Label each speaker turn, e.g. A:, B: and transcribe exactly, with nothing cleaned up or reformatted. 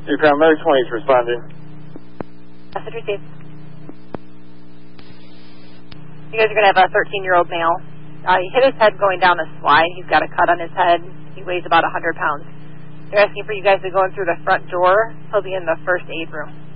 A: Chief Paramedic twenty is responding.
B: Message received. You guys are going to have a thirteen-year-old male. Uh, he hit his head going down a slide. He's got a cut on his head. He weighs about one hundred pounds. They're asking for you guys to go in through the front door. He'll be in the first aid room.